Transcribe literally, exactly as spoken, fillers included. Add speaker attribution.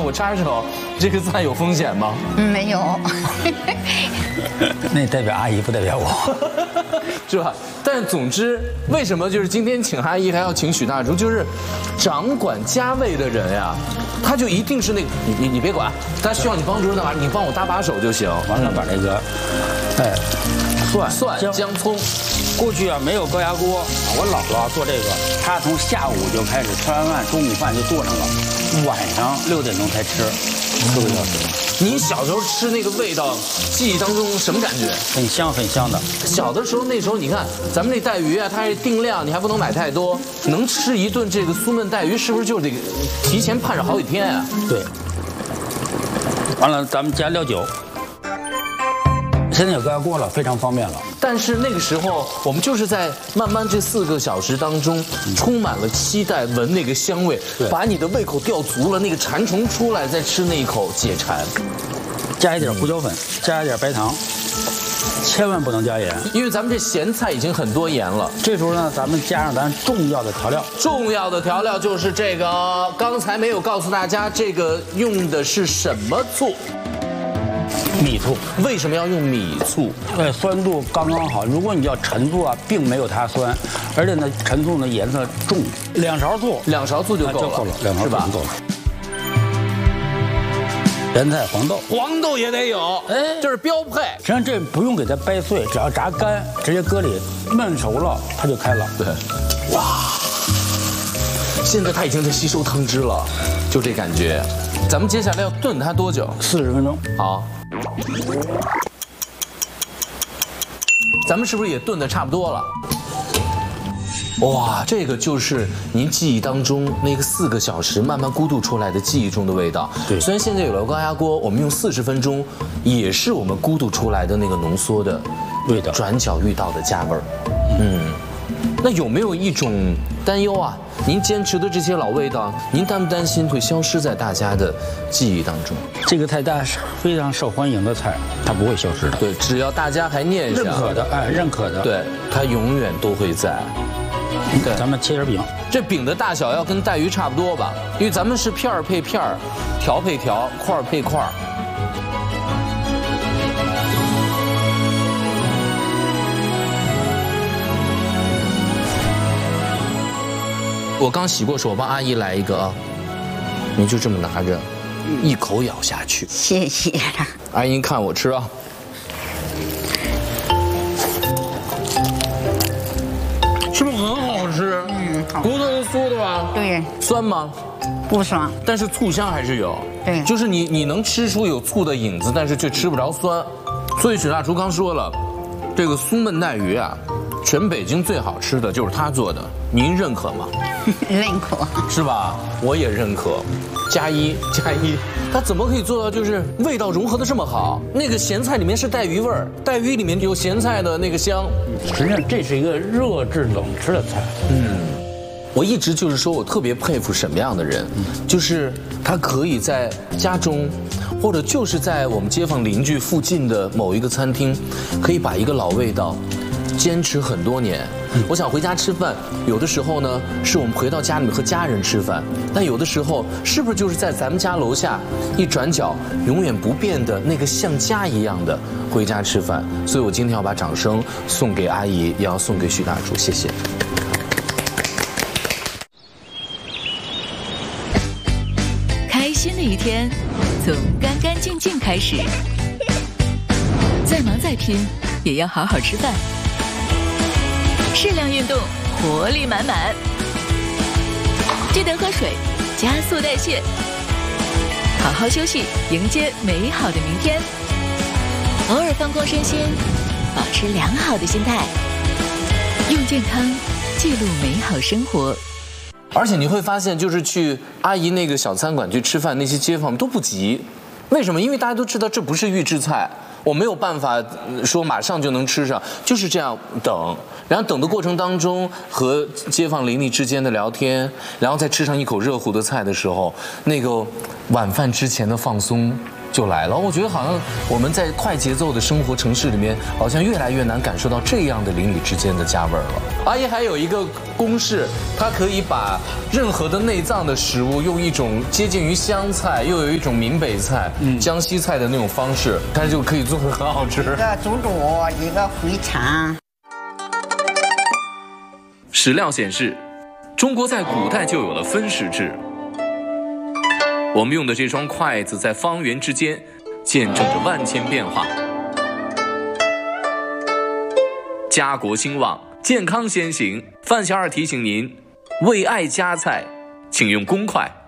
Speaker 1: 我插手，这个菜有风险吗？
Speaker 2: 嗯，没有。
Speaker 3: 那代表阿姨，不代表我，
Speaker 1: 是吧？但总之，为什么就是今天请阿姨还要请许大厨？就是掌管家味的人呀，他就一定是那个你你你别管，他需要你帮助干嘛？你帮我搭把手就行。
Speaker 3: 完了把那个，哎，蒜
Speaker 1: 蒜
Speaker 3: 姜
Speaker 1: 姜葱。
Speaker 3: 过去啊没有高压锅，我姥姥做这个，她从下午就开始吃完饭，中午饭就做上了，晚上六点钟才吃，四个小时。
Speaker 1: 你小时候吃那个味道，记忆当中什么感觉？
Speaker 3: 很香很香的。
Speaker 1: 小的时候，那时候你看咱们那带鱼啊，它是定量，你还不能买太多，能吃一顿这个苏焖带鱼，是不是就得提前盼着好几天啊？
Speaker 3: 对。完了，咱们加料酒。现在有高压锅了，非常方便了。
Speaker 1: 但是那个时候，我们就是在慢慢这四个小时当中，充满了期待，闻那个香味，把你的胃口吊足了，那个馋虫出来，再吃那一口解馋。
Speaker 3: 加一点胡椒粉，加一点白糖，千万不能加盐，
Speaker 1: 因为咱们这咸菜已经很多盐了。
Speaker 3: 这时候呢，咱们加上咱重要的调料。
Speaker 1: 重要的调料就是这个，刚才没有告诉大家，这个用的是什么醋？
Speaker 3: 米醋。
Speaker 1: 为什么要用米醋？
Speaker 3: 呃，酸度刚刚好。如果你要陈醋啊，并没有它酸，而且呢，陈醋呢颜色重，两勺醋，
Speaker 1: 两勺醋就够了，
Speaker 3: 够了，两勺
Speaker 1: 是吧？
Speaker 3: 够了。咸菜黄豆，
Speaker 1: 黄豆也得有，哎，这是标配。
Speaker 3: 实际上这不用给它掰碎，只要炸干，直接搁里焖熟了，它就开了。
Speaker 1: 对，哇，现在它已经在吸收汤汁了，就这感觉。咱们接下来要炖它多久？
Speaker 3: 四十分钟。
Speaker 1: 好。咱们是不是也炖得差不多了？哇，这个就是您记忆当中那个四个小时慢慢咕嘟出来的记忆中的味道。
Speaker 3: 对，
Speaker 1: 虽然现在有了高压锅，我们用四十分钟，也是我们咕嘟出来的那个浓缩的
Speaker 3: 味道，
Speaker 1: 转角遇到的家味儿。嗯，那有没有一种担忧啊？您坚持的这些老味道，您担不担心会消失在大家的记忆当中？
Speaker 3: 这个菜单是非常受欢迎的菜，它不会消失的。
Speaker 1: 对，只要大家还念想，
Speaker 3: 认可的，哎，认可的，
Speaker 1: 对，它永远都会在。
Speaker 3: 对，咱们切点饼，
Speaker 1: 这饼的大小要跟带鱼差不多吧？因为咱们是片儿配片儿，条配条，块儿配块儿。我刚洗过手，我帮阿姨来一个啊，你就这么拿着，一口咬下去。
Speaker 2: 谢谢。
Speaker 1: 阿姨看我吃啊，是不是很好吃？嗯，好。骨头是酥的吧？
Speaker 2: 对。
Speaker 1: 酸吗？
Speaker 2: 不酸，
Speaker 1: 但是醋香还是有。
Speaker 2: 对，
Speaker 1: 就是你你能吃出有醋的影子，但是却吃不着酸。所以许大厨刚说了，这个苏焖带鱼啊，全北京最好吃的就是他做的，您认可吗？
Speaker 2: 认可，
Speaker 1: 是吧？我也认可，加一加一。他怎么可以做到就是味道融合的这么好？那个咸菜里面是带鱼味儿，带鱼里面有咸菜的那个香。
Speaker 3: 实际上这是一个热制冷吃的菜。
Speaker 1: 嗯，我一直就是说我特别佩服什么样的人，就是他可以在家中，或者就是在我们街坊邻居附近的某一个餐厅，可以把一个老味道坚持很多年。我想回家吃饭，有的时候呢是我们回到家里面和家人吃饭，但有的时候是不是就是在咱们家楼下一转角永远不变的那个像家一样的回家吃饭？所以我今天要把掌声送给阿姨，也要送给许大厨，谢谢。
Speaker 4: 开心的一天从干干净净开始，再忙再拼也要好好吃饭。适量运动，活力满满。记得喝水，加速代谢。好好休息，迎接美好的明天。偶尔放空身心，保持良好的心态。用健康记录美好生活。
Speaker 1: 而且你会发现，就是去阿姨那个小餐馆去吃饭，那些街坊都不急。为什么？因为大家都知道这不是预制菜，我没有办法说马上就能吃上，就是这样等。然后等的过程当中，和街坊邻里之间的聊天，然后再吃上一口热乎的菜的时候，那个晚饭之前的放松就来了。我觉得好像我们在快节奏的生活城市里面，好像越来越难感受到这样的邻里之间的家味儿了。阿姨还有一个公式，它可以把任何的内脏的食物用一种接近于湘菜，又有一种闽北菜、嗯、江西菜的那种方式，它就可以做得很好吃。
Speaker 2: 一个猪肚，一个肥肠。
Speaker 5: 史料显示，中国在古代就有了分食制。我们用的这双筷子在方圆之间见证着万千变化。家国兴旺，健康先行。范小二提醒您，为爱夹菜，请用公筷。